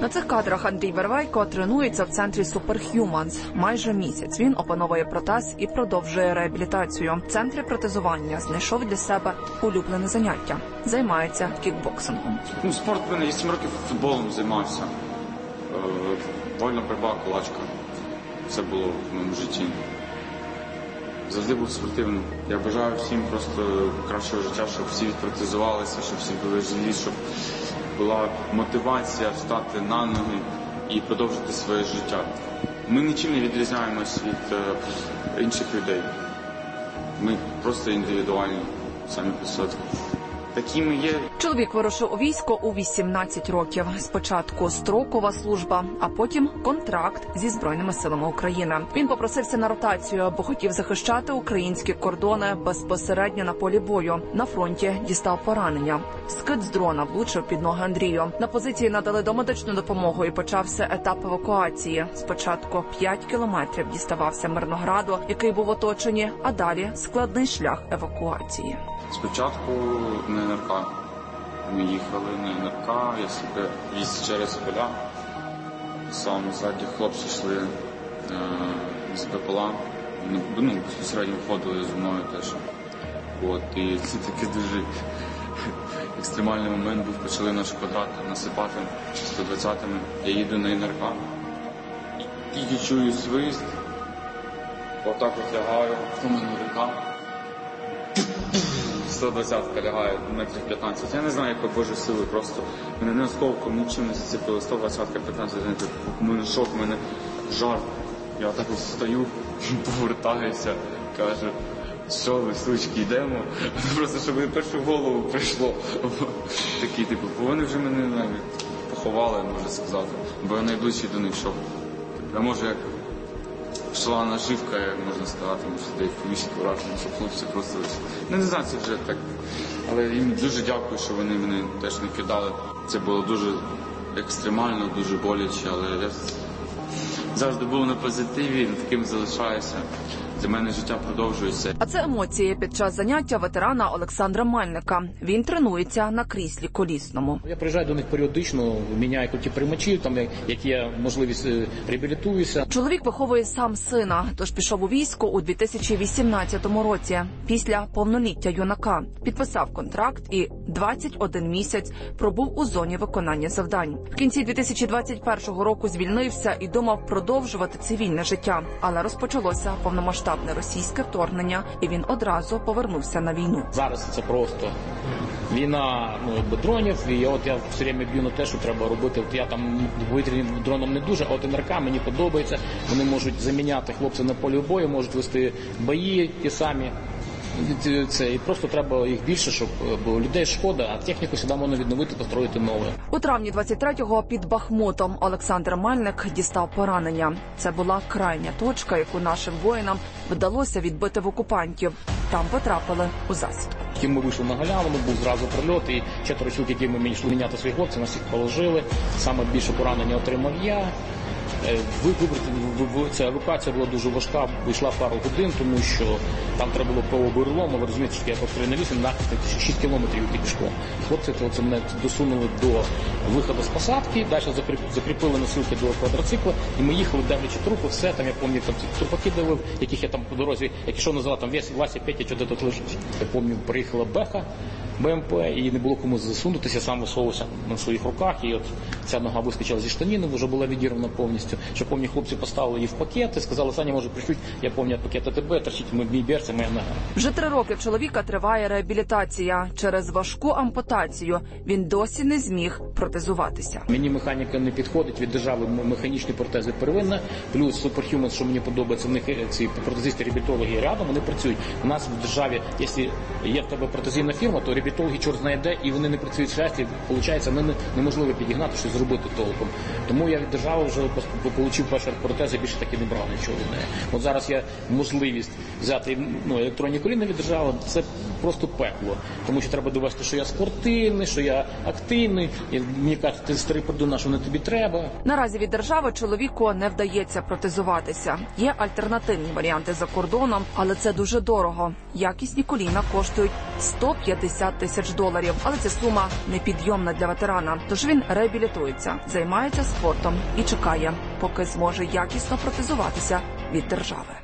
На цих кадрах Андрій Вервейко тренується в центрі Superhumans. Майже місяць він опановує протез і продовжує реабілітацію. В центрі протезування знайшов для себе улюблене заняття. Займається кікбоксингом. Спорт в мене 8 років футболом займався. Вольна боротьба, кулачка. Це було в моєму житті. Завжди був спортивним. Я бажаю всім просто кращого життя, щоб всі відпротезувалися, щоб всі були живі, щоб була мотивація встати на ноги і продовжити своє життя. Ми нічим не відрізняємось від інших людей. Ми просто індивідуальні, самі по собі. Такі ми є. Чоловік вирушив у військо у 18 років. Спочатку строкова служба, а потім контракт зі Збройними силами України. Він попросився на ротацію, бо хотів захищати українські кордони безпосередньо на полі бою. На фронті дістав поранення. Скид з дрона влучив під ноги Андрію. На позиції надали домедичну допомогу і почався етап евакуації. Спочатку 5 кілометрів діставався Мирнограду, який був оточені, а далі складний шлях евакуації. Спочатку на НРК. Ми їхали на НРК, я себе віз через поля. Сам ззаді хлопці йшли з БПЛА. Безпосередньо входили зі мною теж. І це такий дуже екстремальний момент був. Почали наш квадрат насипати 120-ми. Я їду на НРК. І тільки чую свист. Отак от лягаю, в мене рука. 120-ка лягає метрів 15. Я не знаю, якої Божої сили, просто мене не осколком, нічим не зацепило. 120-ка 15, у мене шок, у мене жар. Я так ось встаю, повертаюся, кажу, що ви, сучки, йдемо? Просто, щоб мені першу голову прийшло. Такий, вони вже мене навіть поховали, можна сказати, бо я найближчий до них йшов. Я можу як шла наживка, як можна сказати, де повісить враження, щоб хлопці просто... Не знаю, це вже так. Але їм дуже дякую, що вони мене теж не кидали. Це було дуже екстремально, дуже боляче, але я завжди був на позитиві, таким залишаюся. Для мене життя продовжується. А це емоції під час заняття ветерана Олександра Мельника. Він тренується на кріслі колісному. Я приїжджаю до них періодично, міняю круті приймачі, там як є можливість реабілітуюся. Чоловік виховує сам сина, тож пішов у військо у 2018 році. Після повноліття юнака підписав контракт і 21 місяць пробув у зоні виконання завдань. В кінці 2021 року звільнився і думав продовжувати цивільне життя, але розпочалося повномасштабне російське вторгнення, і він одразу повернувся на війну. Зараз це просто війна дронів, і я все время б'ю на те, що треба робити. Я там повітряним дроном не дуже, а НРК мені подобається. Вони можуть заміняти хлопців на полі бою, можуть вести бої ті самі. І просто треба їх більше, щоб було людей шкода, а техніку сюди можна відновити, построїти нове. У травні 23-го під Бахмутом Олександр Мельник дістав поранення. Це була крайня точка, яку нашим воїнам вдалося відбити в окупантів. Там потрапили у засідку. Ми вийшли на галявину, був зразу прильот, і 4 чоловік, які ми йшли міняти своїх хлопців, нас їх положили. Саме більше поранення отримав я. Ця евакуація була дуже важка, йшла пару годин, тому що там треба було по оборлому, ви розумієте, що я повторюю на 8, нахід 6 кілометрів йти пішком. Хлопці це мене досунули до виходу з посадки, далі закріпили носилки до квадроцикла, і ми їхали, дивлячи трупи, все, там я пам'ятаю, там трупаки дивив, яких я там по дорозі, як ішов назад, там Вася, Петя, що ти тут лежиш. Я пам'ятаю, приїхала Беха, БМП, і не було кому засунутися, сам висовувався на своїх руках, і от ця нога вискочила зі штанини, вже була відірвана повністю. Що пам'ятаю, хлопці поставили її в пакет і сказали, Саня, може, пришлють, я пам'ятаю, пакет АТБ, торчить мій берці, моя нога. Вже 3 роки в чоловіка триває реабілітація. Через важку ампутацію він досі не зміг протезуватися. Мені механіка не підходить, від держави механічні протези первинна, плюс Superhumans, що мені подобається, в них ці протезисти-реабілітологи рядом, вони працюють. У нас в державі, якщо є в тебе протезійна фірма, то реабілітологи чорт знає де, і вони не працюють в шлясті, виходить, неможливо підігнати, щось зробити толком. Тому я від держави вже отримав перші протези, більше таки не брав нічого від неї. От зараз є можливість взяти електронні коліна від держави, це просто пекло. Тому що треба довести, що я спортивний, що я активний, і мені кажуть, ти старий придурок, що не тобі треба. Наразі від держави чоловіку не вдається протезуватися. Є альтернативні варіанти за кордоном, але це дуже дорого. Якісні коліна коштують $150 тисяч. Але ця сума непідйомна для ветерана. Тож він реабілітується, займається спортом і чекає, поки зможе якісно протезуватися від держави.